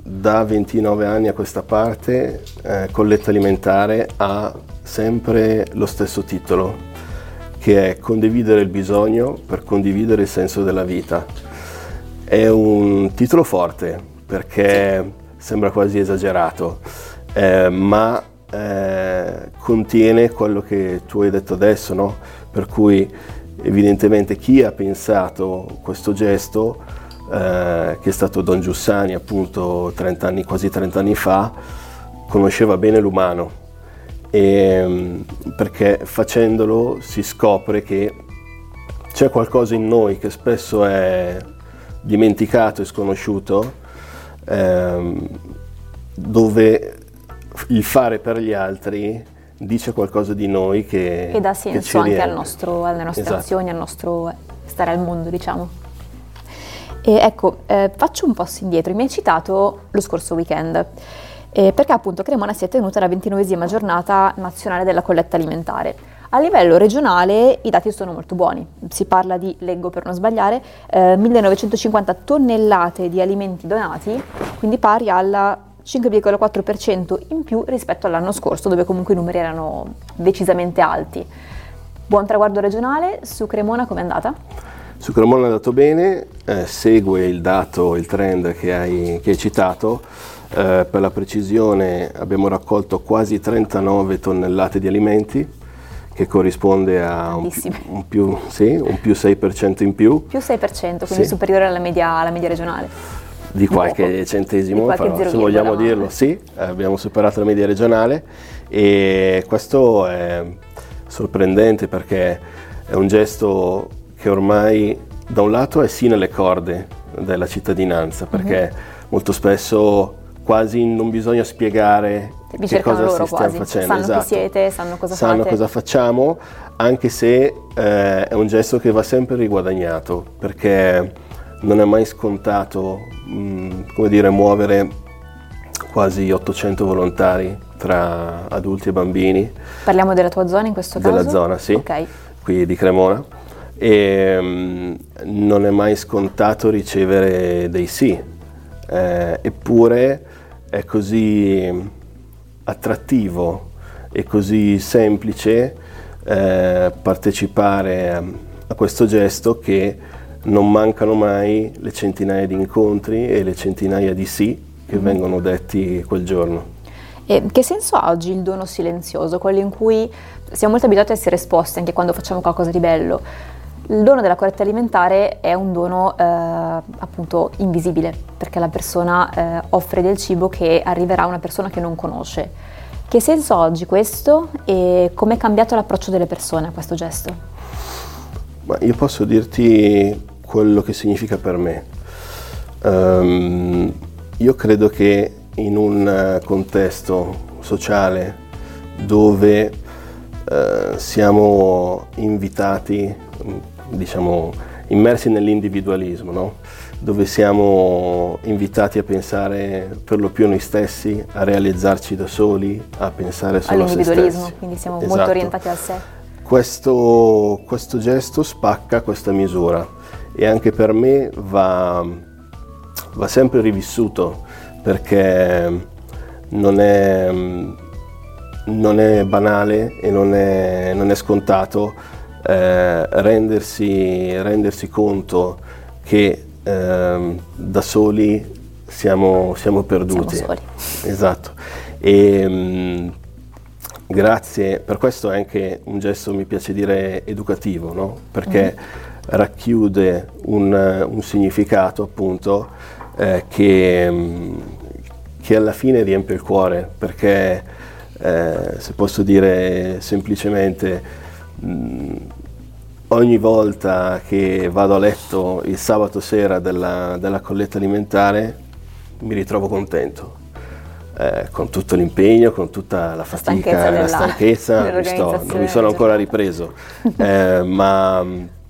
da 29 anni a questa parte Colletta Alimentare ha sempre lo stesso titolo, che è condividere il bisogno per condividere il senso della vita. È un titolo forte perché sembra quasi esagerato, ma contiene quello che tu hai detto adesso, no? Per cui evidentemente chi ha pensato questo gesto, che è stato Don Giussani appunto quasi 30 anni fa, conosceva bene l'umano, perché facendolo si scopre che c'è qualcosa in noi che spesso è dimenticato e sconosciuto, dove il fare per gli altri dice qualcosa di noi che dà senso anche alle nostre esatto. azioni, al nostro stare al mondo, diciamo. E ecco, faccio un passo indietro. Mi hai citato lo scorso weekend, perché appunto Cremona si è tenuta la 29esima giornata nazionale della colletta alimentare. A livello regionale i dati sono molto buoni, si parla di, leggo per non sbagliare, 1950 tonnellate di alimenti donati, quindi pari al 5,4% in più rispetto all'anno scorso, dove comunque i numeri erano decisamente alti. Buon traguardo regionale. Su Cremona com'è andata? Su Cremona è andato bene, segue il trend che hai citato. Per la precisione abbiamo raccolto quasi 39 tonnellate di alimenti, che corrisponde a un più 6% in più. Più 6%, quindi superiore alla media regionale. Di qualche centesimo, però, se vogliamo dirlo, sì, abbiamo superato la media regionale, e questo è sorprendente perché è un gesto che ormai da un lato è sì nelle corde della cittadinanza, perché molto spesso quasi non bisogna spiegare che cosa loro si stiamo facendo. Sanno esatto. chi siete, sanno cosa sanno fate. Cosa facciamo, anche se è un gesto che va sempre riguadagnato, perché non è mai scontato muovere quasi 800 volontari tra adulti e bambini. Parliamo della tua zona in questo caso? Della zona, sì, okay. Qui di Cremona, e non è mai scontato ricevere dei sì, eppure è così attrattivo e così semplice partecipare a questo gesto che non mancano mai le centinaia di incontri e le centinaia di sì che vengono detti quel giorno. E che senso ha oggi il dono silenzioso, quello in cui siamo molto abituati a essere esposti anche quando facciamo qualcosa di bello? Il dono della colletta alimentare è un dono appunto invisibile, perché la persona offre del cibo che arriverà a una persona che non conosce. Che senso ha oggi questo e come è cambiato l'approccio delle persone a questo gesto? Ma io posso dirti quello che significa per me. Io credo che in un contesto sociale dove siamo invitati, diciamo, immersi nell'individualismo, no? Dove siamo invitati a pensare per lo più a noi stessi, a realizzarci da soli, a pensare solo a se stessi. All'individualismo, quindi siamo esatto. molto orientati al sé. Questo gesto spacca questa misura e anche per me va sempre rivissuto, perché non è banale e non è scontato rendersi conto che da soli siamo perduti. Siamo soli. Esatto. E grazie, per questo è anche un gesto, mi piace dire, educativo, no? Perché racchiude un significato appunto che alla fine riempie il cuore, perché se posso dire semplicemente, ogni volta che vado a letto il sabato sera della colletta alimentare mi ritrovo contento, con tutto l'impegno, con tutta la fatica, la stanchezza, non mi sono ancora ripreso, ma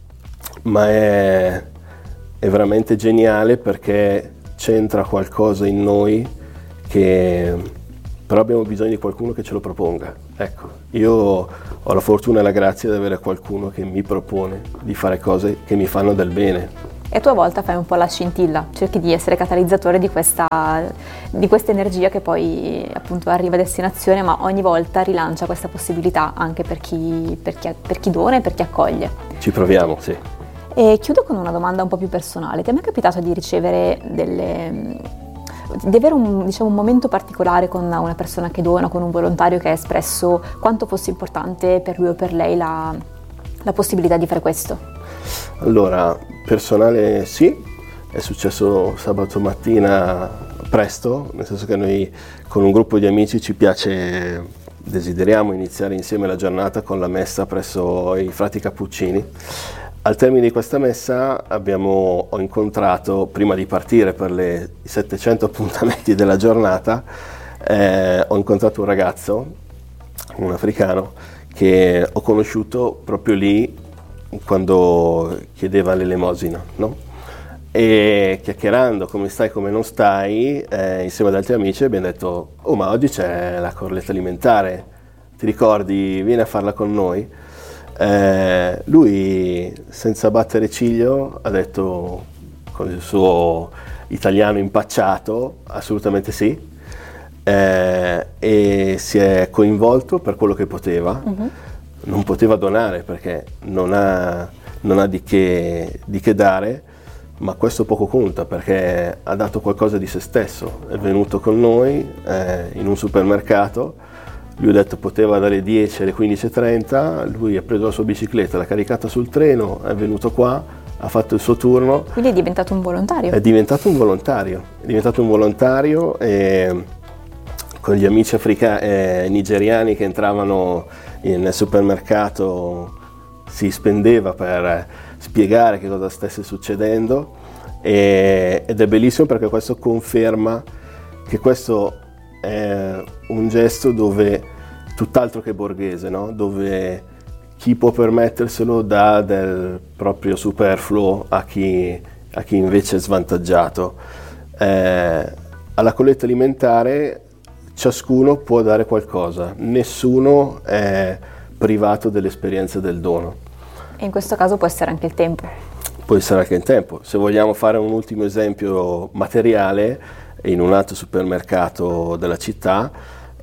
è veramente geniale, perché c'entra qualcosa in noi che però abbiamo bisogno di qualcuno che ce lo proponga. Ecco, io ho la fortuna e la grazia di avere qualcuno che mi propone di fare cose che mi fanno del bene. e a tua volta fai un po' la scintilla, cerchi di essere catalizzatore di questa energia che poi appunto arriva a destinazione, ma ogni volta rilancia questa possibilità anche per chi dona e per chi accoglie. Ci proviamo, sì. E chiudo con una domanda un po' più personale. Ti è mai capitato di ricevere di avere un momento particolare con una persona che dona, con un volontario che ha espresso quanto fosse importante per lui o per lei la possibilità di fare questo? Allora, personale sì, è successo sabato mattina presto, nel senso che noi con un gruppo di amici desideriamo iniziare insieme la giornata con la messa presso i frati Cappuccini. Al termine di questa messa ho incontrato, prima di partire per i 700 appuntamenti della giornata, ho incontrato un ragazzo, un africano, che ho conosciuto proprio lì quando chiedeva l'elemosina, no? E chiacchierando come stai, come non stai, insieme ad altri amici abbiamo detto: oh, ma oggi c'è la colletta alimentare, ti ricordi? Vieni a farla con noi. Lui, senza battere ciglio, ha detto con il suo italiano impacciato assolutamente sì, e si è coinvolto per quello che poteva. Non poteva donare perché non ha di che dare, ma questo poco conta perché ha dato qualcosa di se stesso. È venuto con noi in un supermercato, lui ha detto poteva dalle 10 alle 15:30, lui ha preso la sua bicicletta, l'ha caricata sul treno, è venuto qua, ha fatto il suo turno. Quindi è diventato un volontario? È diventato un volontario e con gli amici nigeriani che entravano nel supermercato si spendeva per spiegare che cosa stesse succedendo, ed è bellissimo perché questo conferma che questo è un gesto dove tutt'altro che borghese, no? Dove chi può permetterselo dà del proprio superfluo a chi invece è svantaggiato. Alla colletta alimentare ciascuno può dare qualcosa, nessuno è privato dell'esperienza del dono. E in questo caso può essere anche il tempo. Può essere anche il tempo. Se vogliamo fare un ultimo esempio materiale, in un altro supermercato della città,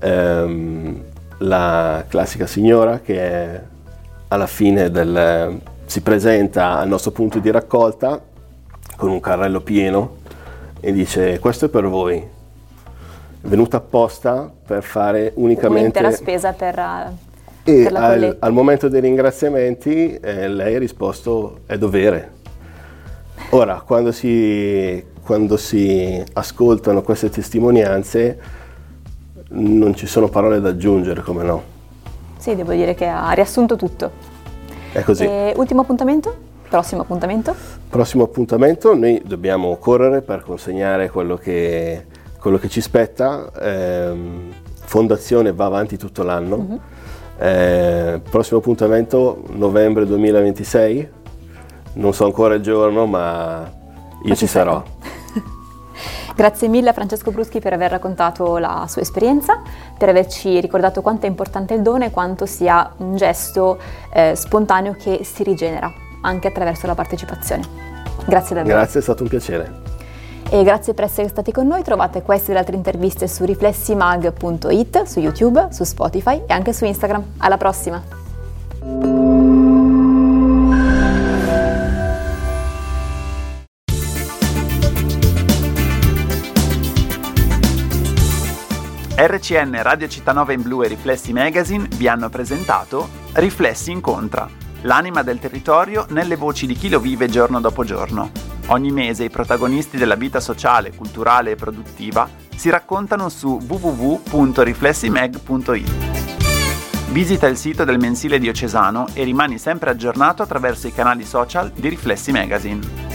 la classica signora che alla fine si presenta al nostro punto di raccolta con un carrello pieno e dice: questo è per voi. È venuta apposta per fare unicamente un'intera spesa per la colletta. Al momento dei ringraziamenti lei ha risposto: è dovere. Ora, quando si ascoltano queste testimonianze non ci sono parole da aggiungere, come no? Sì, devo dire che ha riassunto tutto. È così. E ultimo appuntamento? Prossimo appuntamento? Prossimo appuntamento, noi dobbiamo correre per consegnare quello che ci spetta. Fondazione va avanti tutto l'anno. Prossimo appuntamento novembre 2026, non so ancora il giorno, ma io ci sarò. Grazie mille a Francesco Bruschi per aver raccontato la sua esperienza, per averci ricordato quanto è importante il dono e quanto sia un gesto spontaneo che si rigenera anche attraverso la partecipazione. Grazie davvero. Grazie, è stato un piacere. E grazie per essere stati con noi. Trovate queste e le altre interviste su riflessimag.it, su YouTube, su Spotify e anche su Instagram. Alla prossima! RCN, Radio Città in Blu e Riflessi Magazine vi hanno presentato Riflessi Incontra, l'anima del territorio nelle voci di chi lo vive giorno dopo giorno. Ogni mese i protagonisti della vita sociale, culturale e produttiva si raccontano su www.riflessimag.it. Visita il sito del mensile diocesano e rimani sempre aggiornato attraverso i canali social di Riflessi Magazine.